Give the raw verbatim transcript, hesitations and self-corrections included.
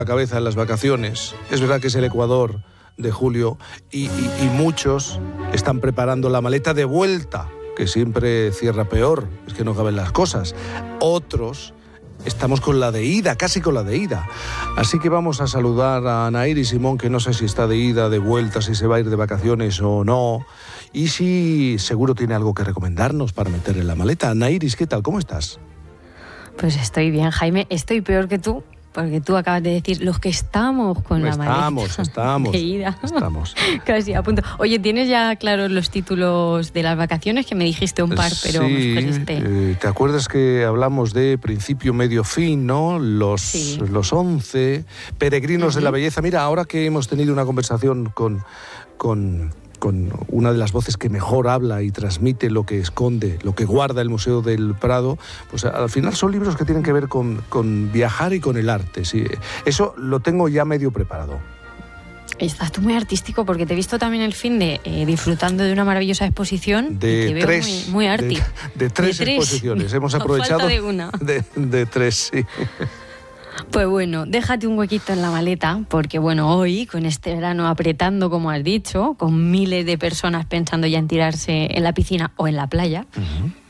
la cabeza en las vacaciones. Es verdad que es el Ecuador de julio y, y, y muchos están preparando la maleta de vuelta, que siempre cierra peor, es que no caben las cosas. Otros estamos con la de ida, casi con la de ida. Así que vamos a saludar a Anaíris Simón, que no sé si está de ida, de vuelta, si se va a ir de vacaciones o no, y si seguro tiene algo que recomendarnos para meter en la maleta. Anaíris, ¿qué tal? ¿Cómo estás? Pues estoy bien, Jaime. Estoy peor que tú, porque tú acabas de decir los que estamos con estamos, la maleta. Estamos, estamos. De ida. Estamos. Casi a punto. Oye, ¿tienes ya claros los títulos de las vacaciones? Que me dijiste un par, pero sí, me sugeriste. Eh, ¿te acuerdas que hablamos de principio, medio, fin, ¿no? Los, sí. los once peregrinos uh-huh. de la belleza. Mira, ahora que hemos tenido una conversación con... con con una de las voces que mejor habla y transmite lo que esconde, lo que guarda el Museo del Prado, pues al final son libros que tienen que ver con, con viajar y con el arte. Sí. Eso lo tengo ya medio preparado. Estás tú muy artístico, porque te he visto también el fin de eh, disfrutando de una maravillosa exposición. De y te tres. Veo muy, muy arty. De, de, tres de tres exposiciones. Hemos aprovechado. Falta de una. De, de tres, sí. Pues bueno, déjate un huequito en la maleta, porque bueno, hoy, con este verano apretando, como has dicho, con miles de personas pensando ya en tirarse en la piscina o en la playa, uh-huh.